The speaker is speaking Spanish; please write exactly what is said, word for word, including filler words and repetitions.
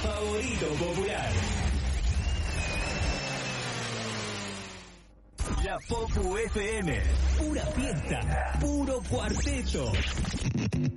favorito popular. La Popu F M. Pura fiesta. Puro cuarteto.